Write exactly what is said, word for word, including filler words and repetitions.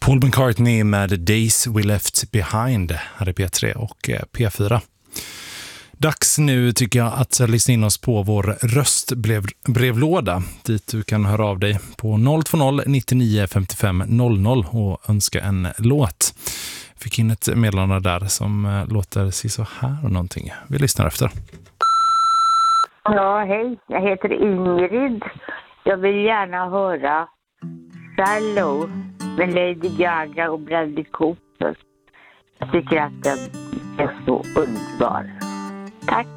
Paul McCartney med Days We Left Behind här i P tre och P fyra. Dags nu tycker jag att lyssna in oss på vår röstbrevlåda dit du kan höra av dig på noll två noll nittionio femtiofem noll noll och önska en låt. Fick in ett meddelande där som låter sig så här och någonting. Vi lyssnar efter. Ja, hej. Jag heter Ingrid. Jag vill gärna höra Shallow med Lady Gaga och Bradley Cooper. Jag tycker att den är så underbar. Tack.